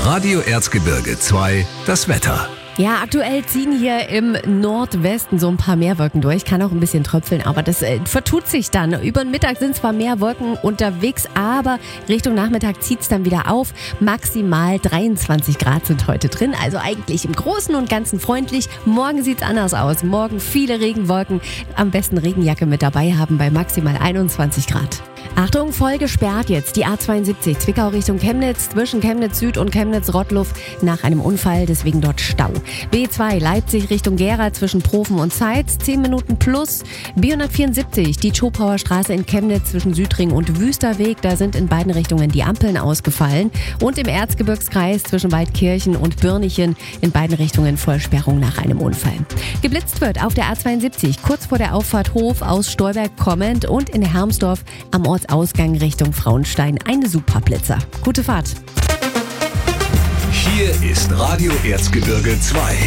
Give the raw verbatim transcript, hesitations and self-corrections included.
Radio Erzgebirge zwei, das Wetter. Ja, aktuell ziehen hier im Nordwesten so ein paar Meerwolken durch. Kann auch ein bisschen tröpfeln, aber das äh, vertut sich dann. Über den Mittag sind zwar mehr Wolken unterwegs, aber Richtung Nachmittag zieht es dann wieder auf. Maximal dreiundzwanzig Grad sind heute drin, also eigentlich im Großen und Ganzen freundlich. Morgen sieht es anders aus. Morgen viele Regenwolken, am besten Regenjacke mit dabei haben bei maximal einundzwanzig Grad. Achtung, voll gesperrt jetzt die A zweiundsiebzig Zwickau Richtung Chemnitz, zwischen Chemnitz Süd und Chemnitz Rottluff nach einem Unfall, deswegen dort Stau. B zwei Leipzig Richtung Gera zwischen Profen und Zeitz, zehn Minuten plus. B hundertvierundsiebzig die Schopauer Straße in Chemnitz zwischen Südring und Wüsterweg, da sind in beiden Richtungen die Ampeln ausgefallen. Und im Erzgebirgskreis zwischen Waldkirchen und Birnichen in beiden Richtungen Vollsperrung nach einem Unfall. Geblitzt wird auf der A zweiundsiebzig kurz vor der Auffahrt Hof aus Stolberg kommend und in Hermsdorf am Ortsausgang Richtung Frauenstein eine Superblitzer. Gute Fahrt! Hier ist Radio Erzgebirge zwei.